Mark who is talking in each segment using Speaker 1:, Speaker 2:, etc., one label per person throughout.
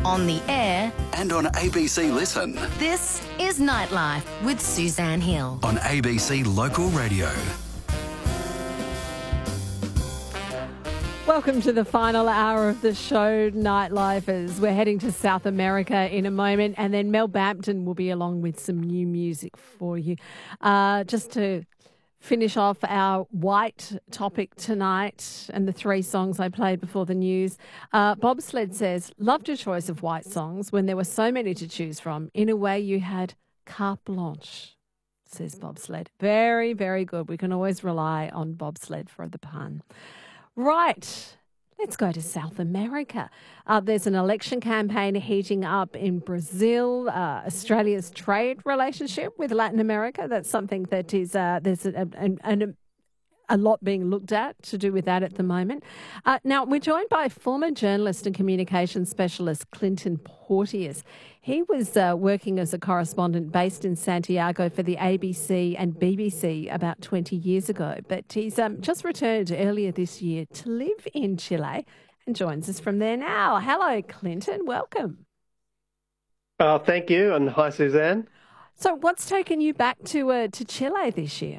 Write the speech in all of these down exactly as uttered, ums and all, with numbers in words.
Speaker 1: on the air,
Speaker 2: and on A B C Listen.
Speaker 1: this is Nightlife with Suzanne Hill.
Speaker 2: On A B C Local Radio.
Speaker 3: Welcome to the final hour of the show, Nightlifers. We're heading to South America in a moment, and then Mel Bampton will be along with some new music for you. Uh, just to finish off our white topic tonight and the three songs I played before the news. Uh, Bobsled says, loved your choice of white songs when there were so many to choose from. In a way, you had carte blanche, says Bobsled. Very, very good. We can always rely on Bobsled for the pun. Right. Let's go to South America. Uh, there's an election campaign heating up in Brazil. Uh, Australia's trade relationship with Latin America. That's something that is uh, there's a, a, a, a lot being looked at to do with that at the moment. Uh, now, we're joined by former journalist and communications specialist Clinton Porteous. He was uh, working as a correspondent based in Santiago for the A B C and B B C about twenty years ago, but he's um, just returned earlier this year to live in Chile and joins us from there now. Hello, Clinton. Welcome.
Speaker 4: Oh, thank you, and hi, Suzanne.
Speaker 3: So what's taken you back to uh, to Chile this year?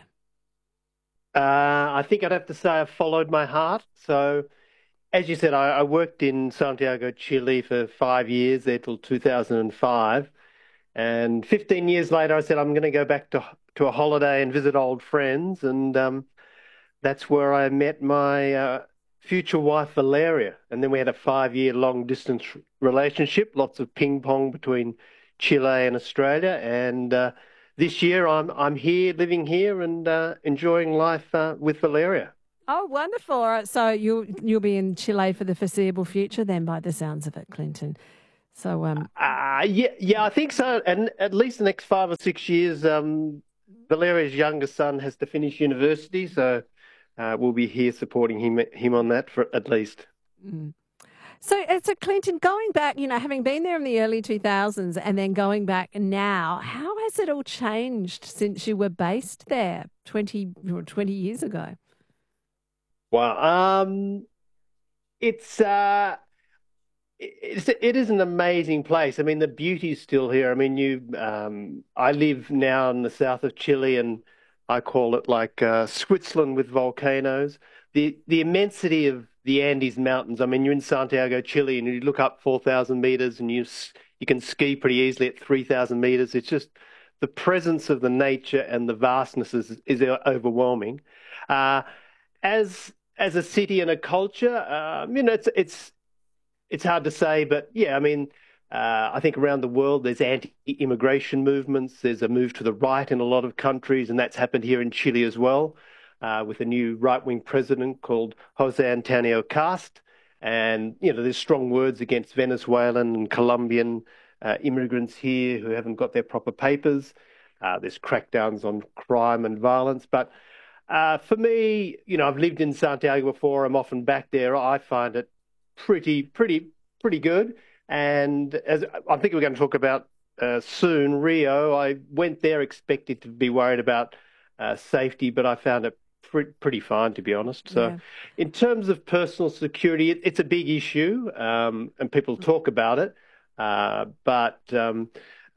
Speaker 4: Uh, I think I'd have to say I followed my heart. So, as you said, I, I worked in Santiago, Chile for five years, there till two thousand five. And fifteen years later, I said, I'm going to go back to to a holiday and visit old friends. And um, that's where I met my uh, future wife, Valeria. And then we had a five-year long-distance relationship, lots of ping-pong between Chile and Australia. And uh, this year, I'm I'm here, living here and uh, enjoying life uh, with Valeria.
Speaker 3: Oh, wonderful. All right, so you'll, you'll be in Chile for the foreseeable future then, by the sounds of it, Clinton. So, um,
Speaker 4: uh, yeah, yeah, I think so. And at least the next five or six years, um, Valeria's youngest son has to finish university, so uh, we'll be here supporting him him on that for at least.
Speaker 3: Mm. So, uh, so Clinton, going back, you know, having been there in the early two thousands and then going back now, how has it all changed since you were based there twenty, twenty years ago?
Speaker 4: Well, um, it's, uh, it's it is an amazing place. I mean, the beauty's still here. I mean, you, um, I live now in the south of Chile, and I call it like uh, Switzerland with volcanoes. The the immensity of the Andes Mountains. I mean, you're in Santiago, Chile, and you look up four thousand meters, and you you can ski pretty easily at three thousand meters. It's just the presence of the nature and the vastness is, is overwhelming. Uh, as as a city and a culture, um, you know, it's it's it's hard to say, but yeah, I mean, uh, I think around the world there's anti-immigration movements. There's a move to the right in a lot of countries, and that's happened here in Chile as well. Uh, with a new right-wing president called Jose Antonio Cast. And, you know, there's strong words against Venezuelan and Colombian uh, immigrants here who haven't got their proper papers. Uh, there's crackdowns on crime and violence. But uh, for me, you know, I've lived in Santiago before. I'm often back there. I find it pretty, pretty, pretty good. And as I think we're going to talk about uh, soon, Rio, I went there expecting to be worried about uh, safety, but I found it pretty fine, to be honest. So
Speaker 3: Yeah.
Speaker 4: in terms of personal security, it, it's a big issue, um, and people talk about it. Uh, but um,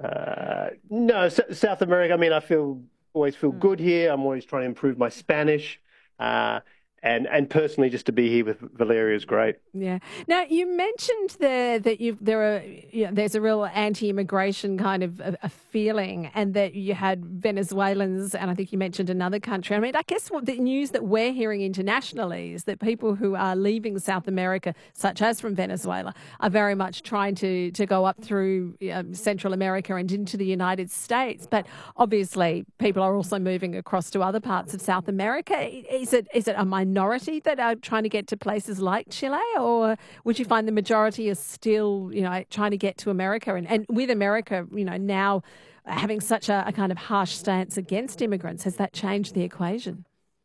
Speaker 4: uh, no, S- South America, I mean, I feel always feel good here. I'm always trying to improve my Spanish. Uh, And and personally, just to be here with Valeria is great.
Speaker 3: Yeah. Now, you mentioned there that you there are you know, there's a real anti-immigration kind of a, a feeling, and that you had Venezuelans, and I think you mentioned another country. I mean, I guess what the news that we're hearing internationally is that people who are leaving South America, such as from Venezuela, are very much trying to to go up through um, Central America and into the United States. But obviously, people are also moving across to other parts of South America. Is it is it a minority that are trying to get to places like Chile, or would you find the majority are still, you know, trying to get to America? And, and with America, you know, now having such a, a kind of harsh stance against immigrants, has that changed the equation?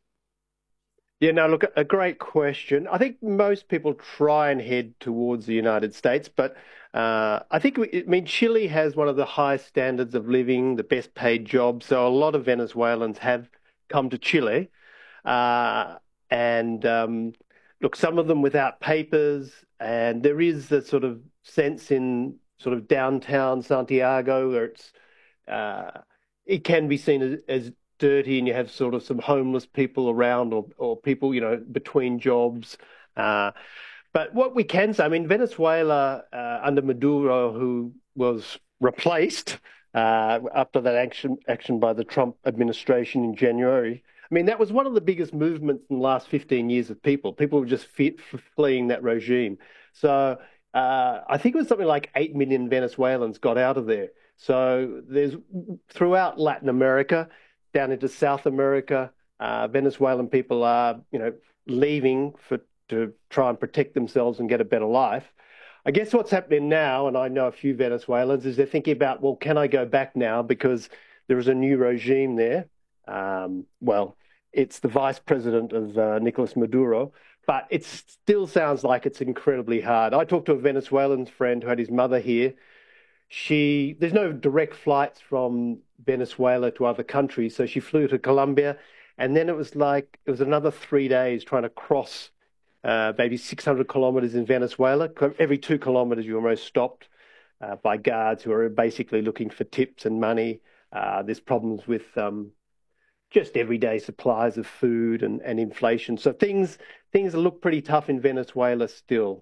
Speaker 4: Yeah, no, look, a great question. I think most people try and head towards the United States, but uh, I think, we, I mean, Chile has one of the highest standards of living, the best paid jobs. So a lot of Venezuelans have come to Chile. Uh, and um, look, some of them without papers, and there is a sort of sense in sort of downtown Santiago where it's uh, it can be seen as, as dirty, and you have sort of some homeless people around, or or people, you know, between jobs. Uh, but what we can say, I mean, Venezuela uh, under Maduro, who was replaced uh, after that action action by the Trump administration in January. I mean, that was one of the biggest movements in the last fifteen years of people. People were just fit, fleeing that regime. So uh, I think it was something like eight million Venezuelans got out of there. So there's throughout Latin America, down into South America, uh, Venezuelan people are, you know, leaving for to try and protect themselves and get a better life. I guess what's happening now, and I know a few Venezuelans, is they're thinking about, well, can I go back now because there is a new regime there? Um, well, it's the vice president of uh, Nicolas Maduro, but it still sounds like it's incredibly hard. I talked to a Venezuelan friend who had his mother here. She there's no direct flights from Venezuela to other countries, so she flew to Colombia, and then it was like it was another three days trying to cross uh, maybe six hundred kilometers in Venezuela. Every two kilometers, you almost stopped uh, by guards who are basically looking for tips and money. Uh, there's problems with um, just everyday supplies of food and, and inflation. So things things look pretty tough in Venezuela still.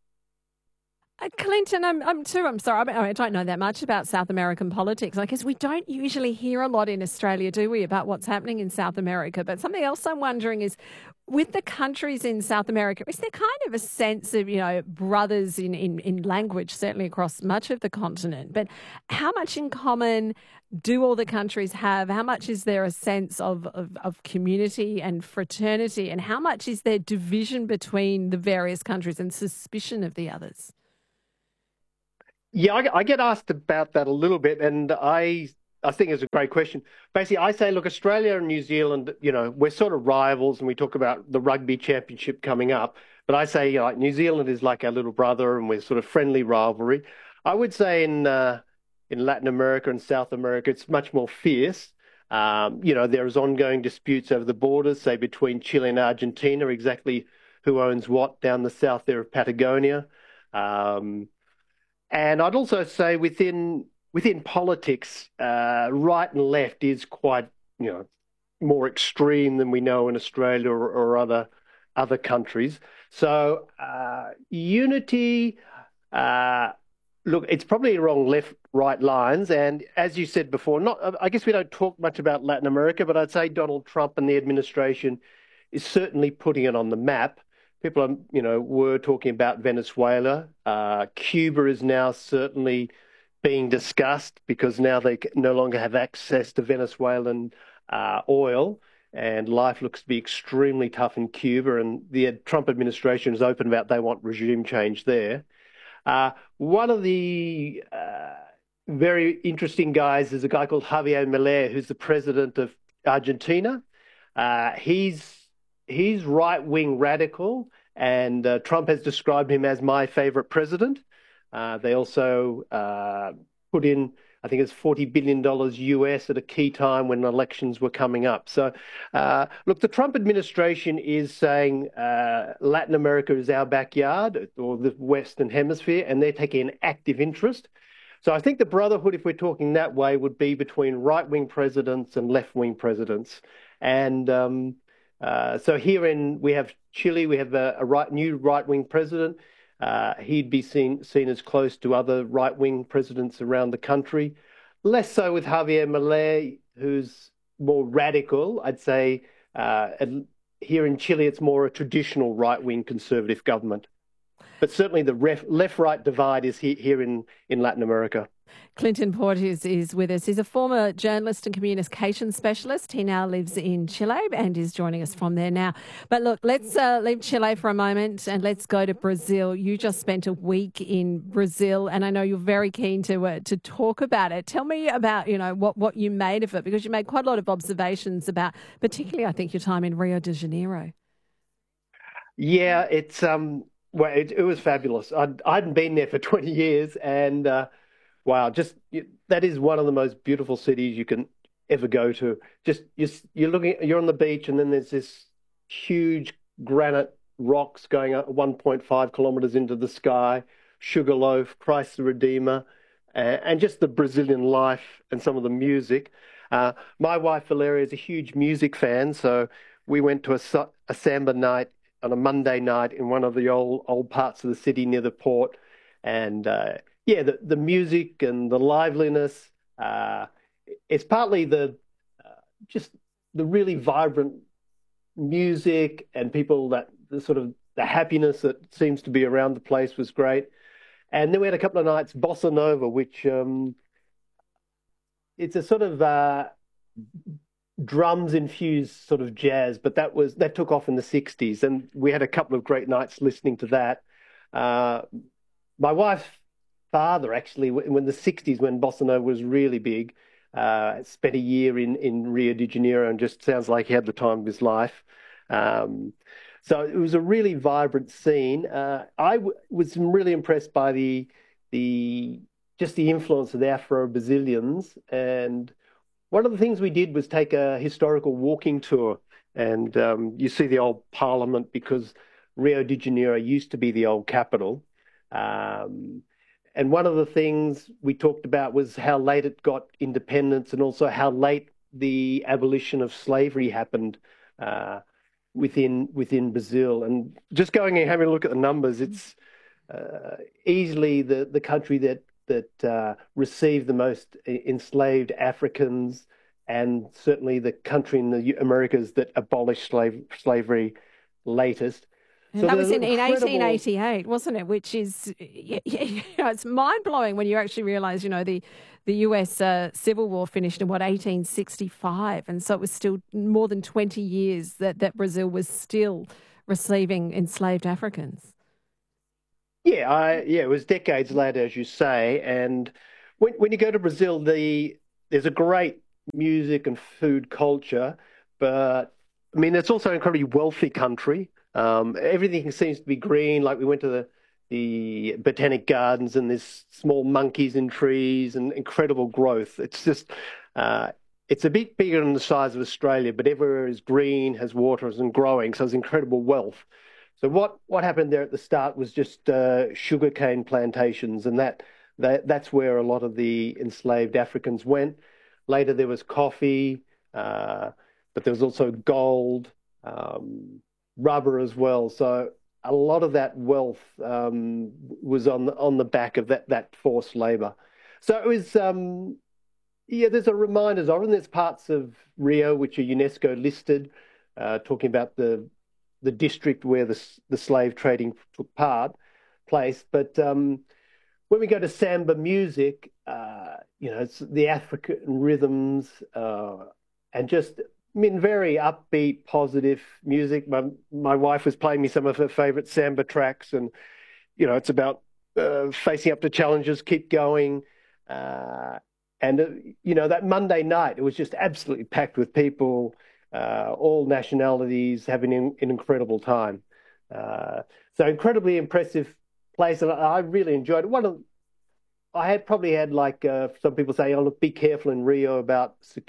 Speaker 3: Uh, Clinton, I'm, I'm too, I'm sorry, I, mean, I don't know that much about South American politics. I guess we don't usually hear a lot in Australia, do we, about what's happening in South America? But something else I'm wondering is, with the countries in South America, is there kind of a sense of, you know, brothers in, in, in language, certainly across much of the continent, but how much in common do all the countries have? How much is there a sense of, of, of community and fraternity, and how much is there division between the various countries and suspicion of the others?
Speaker 4: Yeah, I, I get asked about that a little bit, and I I think it's a great question. Basically, I say, look, Australia and New Zealand, you know, we're sort of rivals, and we talk about the rugby championship coming up. But I say, you know, like New Zealand is like our little brother, and we're sort of friendly rivalry. I would say in uh, in Latin America and South America, it's much more fierce. Um, you know, there is ongoing disputes over the borders, say between Chile and Argentina, exactly who owns what down the south there of Patagonia. Um, And I'd also say within within politics, uh, right and left is quite, you know, more extreme than we know in Australia or, or other other countries. So uh, unity, uh, look, it's probably wrong left-right lines. And as you said before, not I guess we don't talk much about Latin America, but I'd say Donald Trump and the administration is certainly putting it on the map. People, are, you know, were talking about Venezuela. Uh, Cuba is now certainly being discussed because now they no longer have access to Venezuelan uh, oil, and life looks to be extremely tough in Cuba. And the Trump administration is open about they want regime change there. Uh, one of the uh, very interesting guys is a guy called Javier Milei, who's the president of Argentina. Uh, he's He's right-wing radical, and uh, Trump has described him as my favorite president. Uh, they also uh, put in, I think it's forty billion dollars U S at a key time when elections were coming up. So, uh, look, the Trump administration is saying uh, Latin America is our backyard, or the Western Hemisphere, and they're taking an active interest. So I think the brotherhood, if we're talking that way, would be between right-wing presidents and left-wing presidents. And um, Uh, so here in we have Chile, we have a, a right, new right-wing president. Uh, he'd be seen seen as close to other right-wing presidents around the country. Less so with Javier Milei, who's more radical. I'd say uh, here in Chile, it's more a traditional right-wing conservative government. But certainly the ref, left-right divide is he, here in, in Latin America.
Speaker 3: Clinton Port is, is with us. He's a former journalist and communications specialist. He now lives in Chile and is joining us from there now. But look, let's uh, leave Chile for a moment and let's go to Brazil. You just spent a week in Brazil, and I know you're very keen to uh, to talk about it. Tell me about, you know, what, what you made of it, because you made quite a lot of observations about, particularly, I think, your time in Rio de Janeiro.
Speaker 4: Yeah, it's um, well, it, it was fabulous. I'd, I hadn't been there for twenty years, and uh, wow, just that is one of the most beautiful cities you can ever go to. Just you're, you're looking, you're on the beach, and then there's this huge granite rocks going up one point five kilometers into the sky, Sugarloaf, Christ the Redeemer, and, and just the Brazilian life and some of the music. Uh, my wife Valeria is a huge music fan, so we went to a, a samba night on a Monday night in one of the old old parts of the city near the port, and uh, yeah, the the music and the liveliness. Uh, it's partly the uh, just the really vibrant music and people that the sort of the happiness that seems to be around the place was great. And then we had a couple of nights bossa nova, which um, it's a sort of uh, drums infused sort of jazz, but that was that took off in the sixties, and we had a couple of great nights listening to that. Uh, my wife's father actually, in the sixties, when bossa nova was really big, uh, spent a year in in Rio de Janeiro, and just sounds like he had the time of his life. Um, so it was a really vibrant scene. Uh, I w- was really impressed by the the just the influence of the Afro-Brazilians, and one of the things we did was take a historical walking tour, and um, you see the old parliament because Rio de Janeiro used to be the old capital. Um, and one of the things we talked about was how late it got independence, and also how late the abolition of slavery happened uh, within within Brazil. And just going and having a look at the numbers, it's uh, easily the, the country that that uh, received the most enslaved Africans, and certainly the country in the Americas that abolished slave, slavery latest.
Speaker 3: And so that was in, incredible... in eighteen eighty-eight, wasn't it? Which is, you know, it's mind-blowing when you actually realise, you know, the, the U S uh, Civil War finished in, what, eighteen sixty-five, and so it was still more than twenty years that, that Brazil was still receiving enslaved Africans.
Speaker 4: Yeah, I, yeah, it was decades later, as you say. And when when you go to Brazil, the there's a great music and food culture, but I mean, it's also an incredibly wealthy country. Um, everything seems to be green. Like we went to the the botanic gardens, and there's small monkeys in trees and incredible growth. It's just uh, it's a bit bigger than the size of Australia, but everywhere is green, has water, and growing. So there's incredible wealth. So what, what happened there at the start was just uh, sugarcane plantations, and that, that that's where a lot of the enslaved Africans went. Later there was coffee, uh, but there was also gold, um, rubber as well. So a lot of that wealth um, was on the, on the back of that that forced labour. So it was, um, yeah. There's a reminders of, and there's parts of Rio which are UNESCO listed, uh, talking about the the district where the the slave trading took part place. But um, when we go to samba music, uh, you know, it's the African rhythms uh, and just, I mean, very upbeat, positive music. My my wife was playing me some of her favourite samba tracks, and you know, it's about uh, facing up to challenges, keep going, uh, and uh, you know, that Monday night it was just absolutely packed with people. Uh, all nationalities having an, an incredible time. Uh, so incredibly impressive place, and I, I really enjoyed it. One of, I had probably had like uh, some people say, "Oh, look, be careful in Rio about security."